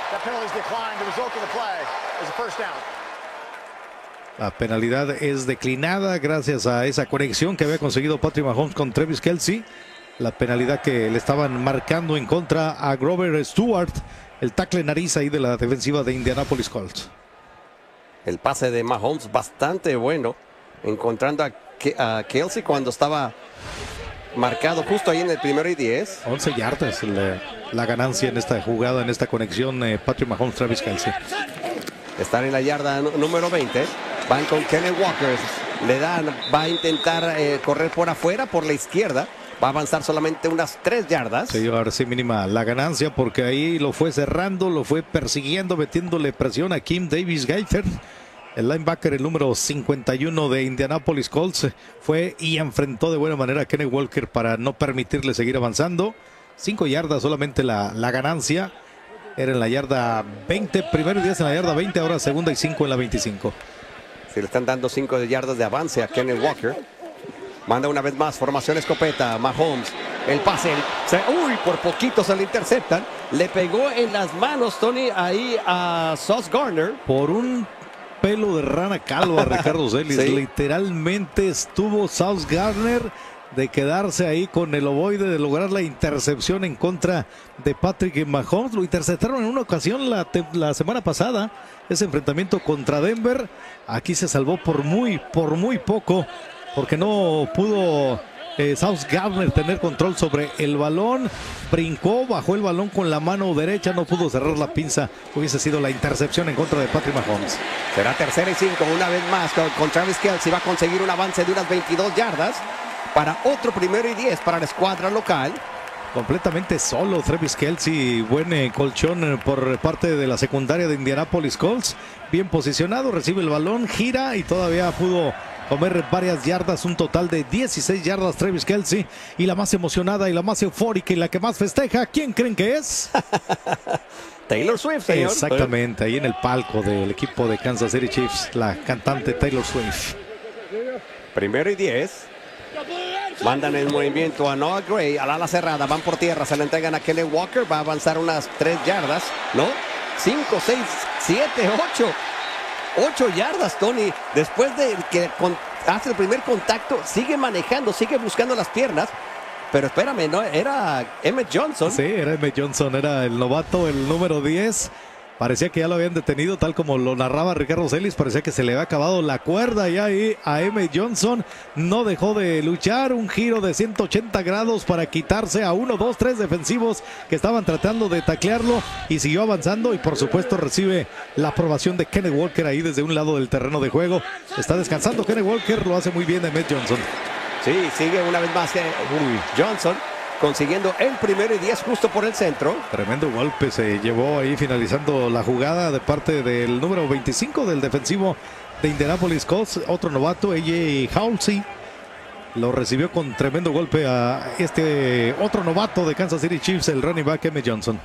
La penalidad es declinada gracias a esa conexión que había conseguido Patrick Mahomes con Travis Kelce. La penalidad que le estaban marcando en contra a Grover Stewart, el tackle nariz ahí de la defensiva de Indianapolis Colts. El pase de Mahomes bastante bueno, encontrando a Kelce cuando estaba marcado justo ahí en el 1st y 10. 11 yardas la ganancia en esta jugada, en esta conexión Patrick Mahomes, Travis Kelce. Están en la yarda número 20. Van con Kenneth Walker. Le dan, va a intentar correr por afuera, por la izquierda. Va a avanzar solamente unas 3 yardas. Sí, ahora sí mínima la ganancia porque ahí lo fue cerrando, lo fue persiguiendo, metiéndole presión a Kim Davis-Gaither. El linebacker, el número 51 de Indianapolis Colts, fue y enfrentó de buena manera a Kenneth Walker para no permitirle seguir avanzando. 5 yardas solamente la ganancia. Era en la yarda 20, primero y 10 en la yarda 20, ahora 2nd y 5 en la 25. Se le están dando 5 yardas de avance a Kenneth Walker. Manda una vez más, formación escopeta, Mahomes. El pase, por poquito se le interceptan. Le pegó en las manos, Tony, ahí a Sauce Gardner. Por un pelo de rana calva, Ricardo Celis. Sí. Literalmente estuvo Sauce Gardner de quedarse ahí con el ovoide, de lograr la intercepción en contra de Patrick Mahomes. Lo interceptaron en una ocasión la semana pasada, ese enfrentamiento contra Denver. Aquí se salvó por muy poco, porque no pudo Sauce Gardner tener control sobre el balón. Brincó, bajó el balón con la mano derecha, no pudo cerrar la pinza. Hubiese sido la intercepción en contra de Patrick Mahomes. Será 3rd y 5, una vez más con Travis Kelce. Va a conseguir un avance de unas 22 yardas para otro 1st y 10 para la escuadra local. Completamente solo Travis Kelce, buen colchón por parte de la secundaria de Indianapolis Colts. Bien posicionado, recibe el balón, gira y todavía pudo comer varias yardas, un total de 16 yardas Travis Kelce. Y la más emocionada y la más eufórica y la que más festeja, ¿quién creen que es? Taylor Swift, señor. Exactamente, ahí en el palco del equipo de Kansas City Chiefs, la cantante Taylor Swift. 1st y 10. Mandan el movimiento a Noah Gray al ala cerrada, van por tierra, se le entregan a Kenneth Walker, va a avanzar unas 3 yardas, ¿no? 5, 6, 7, 8 yardas, Tony. Después de que hace el primer contacto, sigue manejando, sigue buscando las piernas. Pero espérame, ¿no? Era Emmett Johnson. Sí, era Emmett Johnson, era el novato, el número 10. Parecía que ya lo habían detenido, tal como lo narraba Ricardo Celis. Parecía que se le había acabado la cuerda ya ahí a Emmett Johnson. No dejó de luchar, un giro de 180 grados para quitarse a 1, 2, 3 defensivos que estaban tratando de taclearlo. Y siguió avanzando y por supuesto recibe la aprobación de Kenneth Walker ahí desde un lado del terreno de juego. Está descansando Kenneth Walker, lo hace muy bien Emmett Johnson. Sí, sigue una vez más Johnson, consiguiendo el 1st y 10 justo por el centro. Tremendo golpe se llevó ahí finalizando la jugada de parte del número 25 del defensivo de Indianapolis Colts. Otro novato, AJ Halsey. Lo recibió con tremendo golpe a este otro novato de Kansas City Chiefs, el running back Emmett Johnson.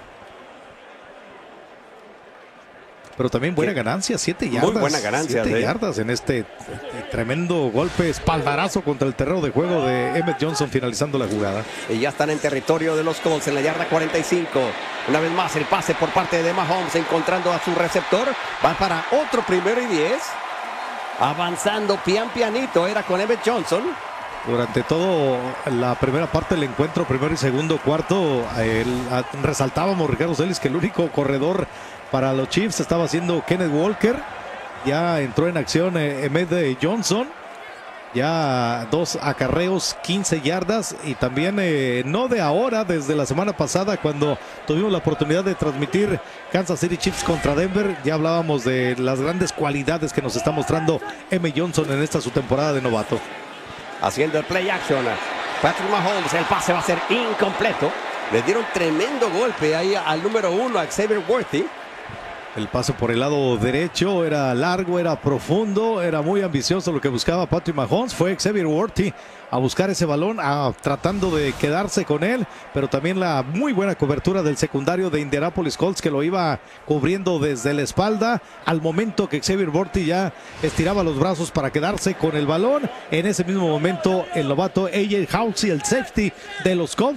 Pero también buena ganancia, 7 yardas. Muy buena ganancia. 7 yardas en este tremendo golpe, espaldarazo contra el terreno de juego de Emmett Johnson finalizando la jugada. Y ya están en territorio de los Colts en la yarda 45. Una vez más el pase por parte de Mahomes encontrando a su receptor. Va para otro 1st y 10. Avanzando pianito era con Emmett Johnson. Durante todo la primera parte del encuentro, primero y segundo cuarto, resaltábamos, Ricardo Celis, que el único corredor para los Chiefs estaba siendo Kenneth Walker. Ya entró en acción Emmett Johnson. Ya 2 acarreos, 15 yardas. Y también no de ahora, desde la semana pasada cuando tuvimos la oportunidad de transmitir Kansas City Chiefs contra Denver. Ya hablábamos de las grandes cualidades que nos está mostrando Emmett Johnson en esta su temporada de novato. Haciendo el play action, Patrick Mahomes, el pase va a ser incompleto. Le dieron tremendo golpe ahí al número 1, a Xavier Worthy. El paso por el lado derecho era largo, era profundo, era muy ambicioso lo que buscaba Patrick Mahomes. Fue Xavier Worthy a buscar ese balón, tratando de quedarse con él, pero también la muy buena cobertura del secundario de Indianapolis Colts que lo iba cubriendo desde la espalda al momento que Xavier Worthy ya estiraba los brazos para quedarse con el balón. En ese mismo momento el novato AJ Halsey, el safety de los Colts,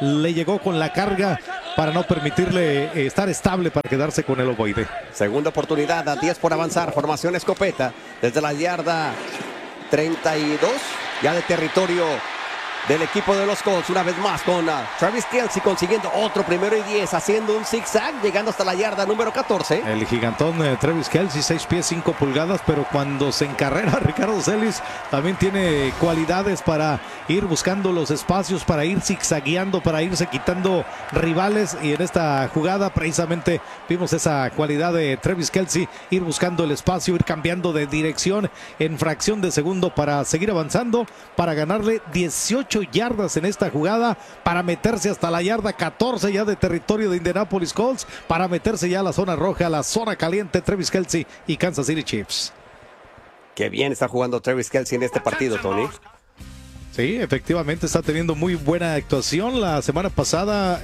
le llegó con la carga para no permitirle estar estable para quedarse con el ovoide. Segunda oportunidad, a 10 por avanzar, formación escopeta desde la yarda 32, ya de territorio del equipo de los Colts, una vez más con Travis Kelce consiguiendo otro 1º y 10, haciendo un zigzag, llegando hasta la yarda número 14. El gigantón Travis Kelce, 6 pies 5 pulgadas, pero cuando se encarrera Ricardo Celis también tiene cualidades para ir buscando los espacios, para ir zigzagueando, para irse quitando rivales, y en esta jugada precisamente vimos esa cualidad de Travis Kelce, ir buscando el espacio, ir cambiando de dirección en fracción de segundo para seguir avanzando, para ganarle 18 yardas en esta jugada, para meterse hasta la yarda 14 ya de territorio de Indianapolis Colts, para meterse ya a la zona roja, a la zona caliente. Travis Kelce y Kansas City Chiefs. Qué bien está jugando Travis Kelce en este partido, Tony. Sí, efectivamente está teniendo muy buena actuación. La semana pasada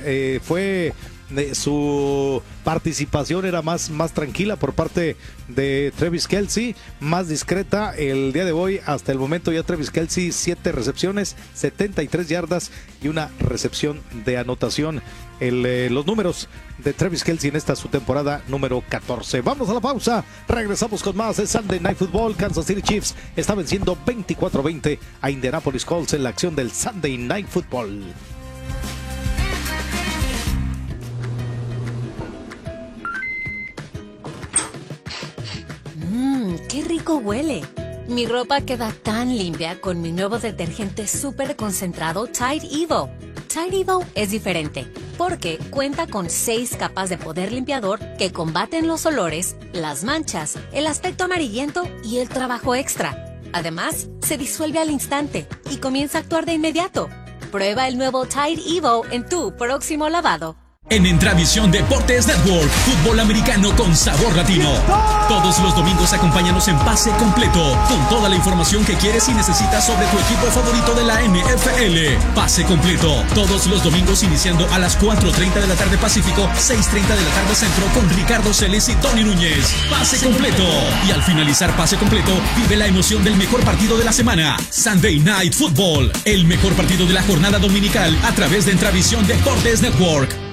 su participación era más tranquila por parte de Travis Kelce, más discreta. El día de hoy, hasta el momento, ya Travis Kelce 7 recepciones, 73 yardas y una recepción de anotación. Los números de Travis Kelce en esta su temporada número 14. Vamos a la pausa, regresamos con más. Es Sunday Night Football. Kansas City Chiefs está venciendo 24-20 a Indianapolis Colts en la acción del Sunday Night Football. ¡Qué rico huele! Mi ropa queda tan limpia con mi nuevo detergente súper concentrado Tide Evo. Tide Evo es diferente porque cuenta con 6 capas de poder limpiador que combaten los olores, las manchas, el aspecto amarillento y el trabajo extra. Además, se disuelve al instante y comienza a actuar de inmediato. Prueba el nuevo Tide Evo en tu próximo lavado. En Entravisión Deportes Network, fútbol americano con sabor latino. Todos los domingos acompáñanos en Pase Completo, con toda la información que quieres y necesitas sobre tu equipo favorito de la NFL. Pase Completo, todos los domingos iniciando a las 4:30 de la tarde Pacífico, 6:30 de la tarde Centro, con Ricardo Celis y Tony Núñez. Pase Completo. Y al finalizar Pase Completo, vive la emoción del mejor partido de la semana. Sunday Night Football, el mejor partido de la jornada dominical a través de Entravisión Deportes Network.